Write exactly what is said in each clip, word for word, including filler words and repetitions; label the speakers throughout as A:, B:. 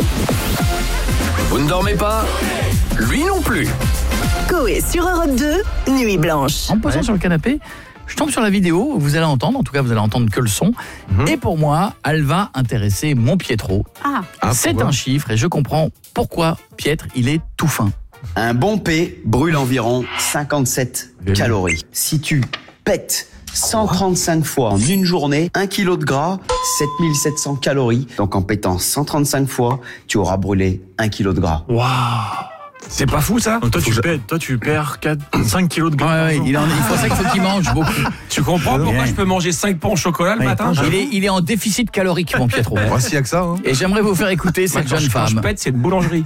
A: Vous ne dormez pas? Lui non plus.
B: Coé sur Europe deux, Nuit Blanche.
C: En me posant ouais. sur le canapé, je tombe sur la vidéo, vous allez entendre, en tout cas vous allez entendre que le son. Mmh. Et pour moi, elle va intéresser mon Pietro.
D: Ah.
C: ah C'est un chiffre et je comprends pourquoi Pietre, il est tout fin.
E: Un bon P brûle environ cinquante-sept Vélo. calories. Si tu pètes cent trente-cinq fois en une journée, un kilo de gras, sept mille sept cents calories. Donc en pétant cent trente-cinq fois, tu auras brûlé un kilo de gras.
F: Waouh! C'est pas fou ça?
G: Donc toi, tu perds, toi tu perds quatre, cinq kilos de gras.
C: Ouais, ouais, il, en, il faut ça qu'il faut qu'il mange beaucoup.
F: Tu comprends pourquoi ouais. je peux manger cinq pains au chocolat le ouais, matin?
C: il est, il est en déficit calorique, mon Pietro.
G: Ouais, s'il y a que ça. Hein.
C: Et j'aimerais vous faire écouter cette
F: Moi,
C: jeune
F: je,
C: femme.
F: Quand je pète, c'est une boulangerie.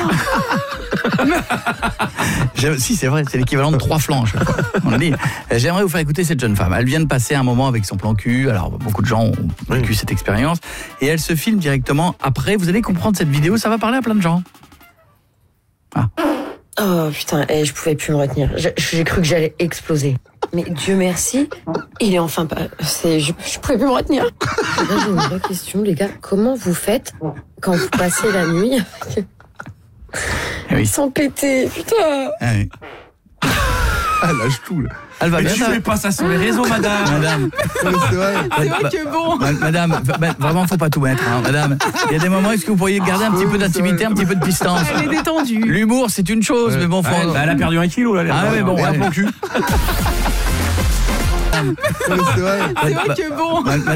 C: Si, c'est vrai, c'est l'équivalent de trois flancs. On a dit. J'aimerais vous faire écouter cette jeune femme. Elle vient de passer un moment avec son plan cul. Alors, beaucoup de gens ont vécu oui. cette expérience. Et elle se filme directement après. Vous allez comprendre cette vidéo, ça va parler à plein de gens.
H: Ah. Oh putain, eh, je pouvais plus me retenir. J'ai, j'ai cru que j'allais exploser. Mais Dieu merci, il est enfin pas... C'est, je, je pouvais plus me retenir. Là, j'ai une vraie question, les gars. Comment vous faites quand vous passez la nuit
C: oui.
H: sans péter? Putain.
C: Ah oui.
G: Elle lâche tout là.
C: Elle va
F: mais
C: bien.
F: Tu fais pas ça sur les réseaux, madame.
C: Madame.
G: C'est vrai.
D: C'est vrai que bon.
C: Madame, vraiment, faut pas tout mettre, hein, madame. Il y a des moments, est-ce que vous pourriez garder un petit peu d'intimité, un petit peu de distance?
D: Elle est détendue.
C: L'humour, c'est une chose, ouais. mais bon, faut...
F: Ah, bah, elle a perdu un kilo, là.
C: Ah, mais bon,
G: et un plan cul.
D: C'est vrai que bon.